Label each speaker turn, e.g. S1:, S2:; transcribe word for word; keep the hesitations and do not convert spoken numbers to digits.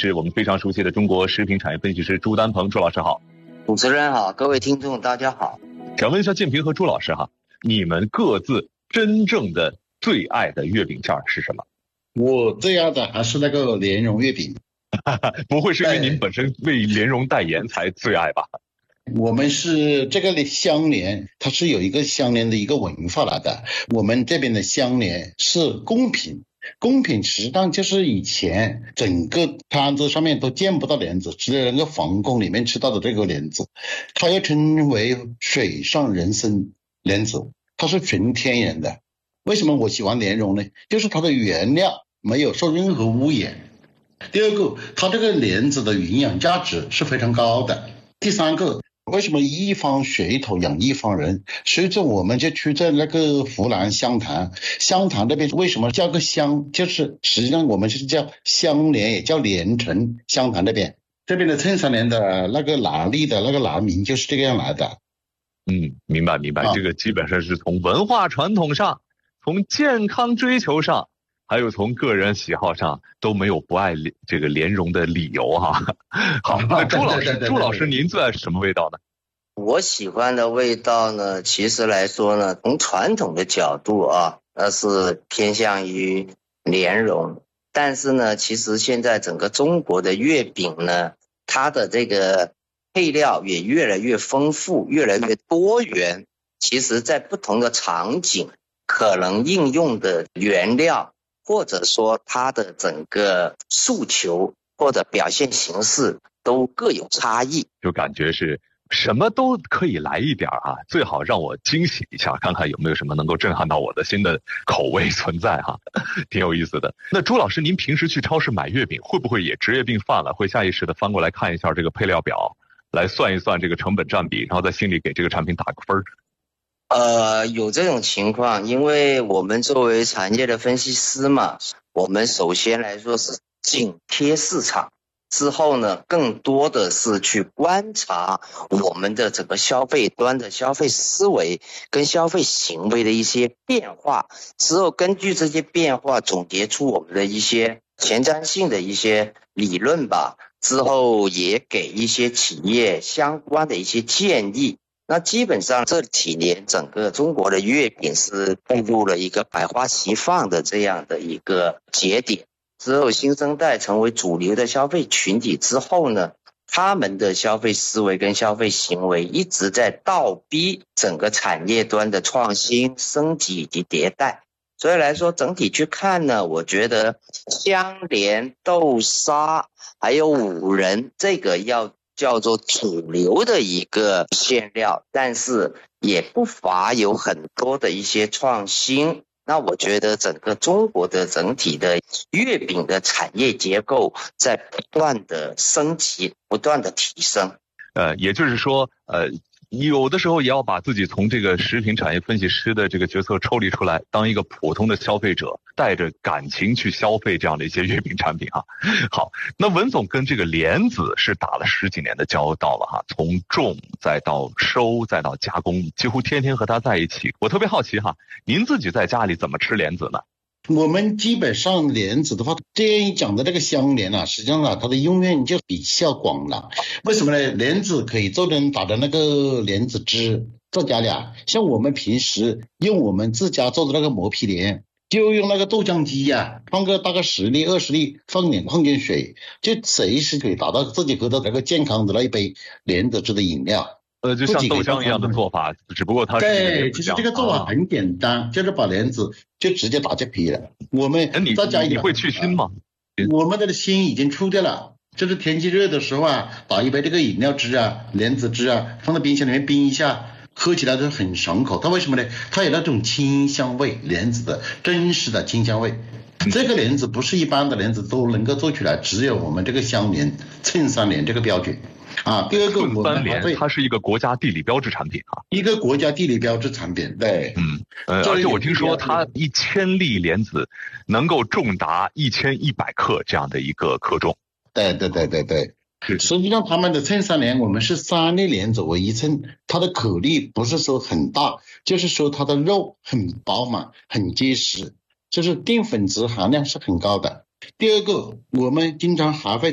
S1: 是我们非常熟悉的中国食品产业分析师朱丹鹏。朱老师好。
S2: 主持人好，各位听众大家好。
S1: 想问一下建平和朱老师哈，你们各自真正的最爱的月饼馅是什么？
S3: 我最爱的还是那个莲蓉月饼。
S1: 不会是因为您本身为莲蓉代言才最爱吧？
S3: 我们是这个香莲，它是有一个香莲的一个文化来的。我们这边的香莲是贡品，贡品实际上就是以前整个摊子上面都见不到莲子，只有那个皇宫里面吃到的这个莲子，它又称为水上人参莲子，它是纯天然的。为什么我喜欢莲蓉呢？就是它的原料没有受任何污染。第二个，它这个莲子的营养价值是非常高的。第三个，为什么一方水土养一方人？所以说我们就去在那个湖南湘潭，湘潭那边为什么叫个湘？就是实际上我们是叫香莲，也叫莲城。湘潭那边这边的衬衫莲的那个拿力的那个拿名就是这个样来的。
S1: 嗯，明白明白、啊、这个基本上是从文化传统上，从健康追求上，还有从个人喜好上都没有不爱这个莲蓉的理由哈。好，那朱老师，朱老师您最爱什么味道呢？
S2: 我喜欢的味道呢，其实来说呢，从传统的角度啊，那是偏向于莲蓉。但是呢，其实现在整个中国的月饼呢，它的这个配料也越来越丰富，越来越多元。其实在不同的场景，可能应用的原料，或者说它的整个诉求或者表现形式都各有差异，
S1: 就感觉是什么都可以来一点啊，最好让我惊喜一下，看看有没有什么能够震撼到我的新的口味存在哈，挺有意思的。那朱老师，您平时去超市买月饼，会不会也职业病犯了，会下意识的翻过来看一下这个配料表，来算一算这个成本占比，然后在心里给这个产品打个分？
S2: 呃，有这种情况，因为我们作为产业的分析师嘛，我们首先来说是紧贴市场，之后呢，更多的是去观察我们的整个消费端的消费思维跟消费行为的一些变化，之后根据这些变化总结出我们的一些前瞻性的一些理论吧，之后也给一些企业相关的一些建议。那基本上这几年整个中国的月饼是步入了一个百花齐放的这样的一个节点，之后新生代成为主流的消费群体之后呢，他们的消费思维跟消费行为一直在倒逼整个产业端的创新、升级以及迭代。所以来说整体去看呢，我觉得香莲、豆沙还有五仁这个要叫做主流的一个馅料，但是也不乏有很多的一些创新。那我觉得整个中国的整体的月饼的产业结构在不断的升级，不断的提升。
S1: 呃，也就是说，呃，有的时候也要把自己从这个食品产业分析师的这个角色抽离出来，当一个普通的消费者，带着感情去消费这样的一些月饼产品哈。好，那文总跟这个莲子是打了十几年的交道了哈，从种再到收再到加工，几乎天天和他在一起。我特别好奇哈，您自己在家里怎么吃莲子呢？
S3: 我们基本上莲子的话，这样讲的这个香莲啊，实际上啊，它的用院就比较广了。为什么呢？莲子可以做成打的那个莲子汁，在家里啊，像我们平时用我们自家做的那个磨皮莲，就用那个豆浆机啊，放个大概十粒二十粒，放点矿泉水，就随时可以达到自己喝到那个健康的那一杯莲子汁的饮料。
S1: 呃，就像豆浆一样的做法，只不过它是
S3: 对，其实这个做法很简单，啊、就是把莲子就直接打进皮了。我们再加一点，
S1: 你会去腥吗？
S3: 我们的腥已经出掉了。就是天气热的时候啊，打一杯这个饮料汁啊、莲子汁啊，放到冰箱里面冰一下，喝起来都很爽口。它为什么呢？它有那种清香味，莲子的真实的清香味。这个莲子不是一般的莲子都能够做出来，只有我们这个香莲、衬衫莲这个标准。啊，第二个我们还会，
S1: 它是一个国家地理标志产品啊，
S3: 一个国家地理标志产品，对，
S1: 嗯，呃，而且我听说它一千粒莲子能够重达一千一百克这样的一个克重，
S3: 对对对对对，实际上他们的衬衫莲我们是三粒莲子为一称，它的颗粒不是说很大，就是说它的肉很饱满、很结实，就是淀粉质含量是很高的。第二个，我们经常还会